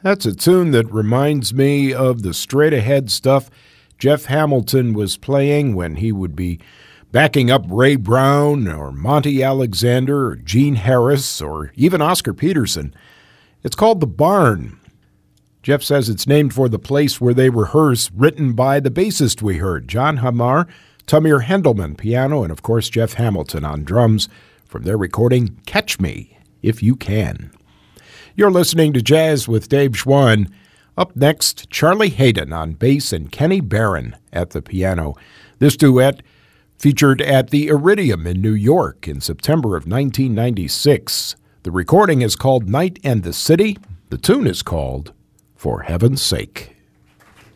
That's a tune that reminds me of the straight-ahead stuff Jeff Hamilton was playing when he would be backing up Ray Brown or Monty Alexander or Gene Harris or even Oscar Peterson. It's called The Barn. Jeff says it's named for the place where they rehearse, written by the bassist we heard, John Hamar, Tamir Hendelman, piano, and of course Jeff Hamilton on drums from their recording Catch Me If You Can. You're listening to Jazz with Dave Schwann. Up next, Charlie Haydon on bass and Kenny Barron at the piano. This duet featured at the Iridium in New York in September of 1996. The recording is called Night and the City. The tune is called For Heaven's Sake.